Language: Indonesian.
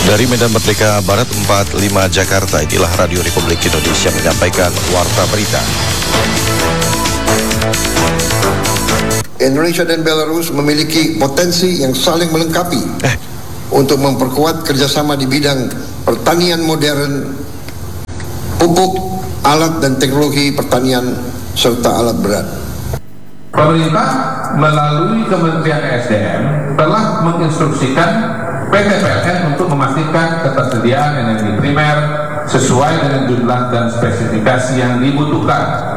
Dari Medan Merdeka Barat 45 Jakarta, inilah Radio Republik Indonesia menyampaikan Warta Berita. Indonesia dan Belarus memiliki potensi yang saling melengkapi untuk memperkuat kerjasama di bidang pertanian modern, pupuk, alat dan teknologi pertanian, serta alat berat. Pemerintah melalui Kementerian SDM telah menginstruksikan PT PLN untuk memastikan ketersediaan energi primer sesuai dengan jumlah dan spesifikasi yang dibutuhkan